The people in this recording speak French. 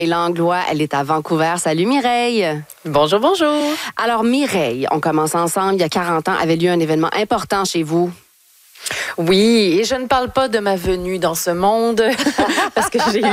Langlois, elle est à Vancouver. Salut Mireille! Bonjour, bonjour! Alors Mireille, on commence ensemble. Il y a 40 ans, avait lieu un événement important chez vous. Oui, et je ne parle pas de ma venue dans ce monde, parce que j'ai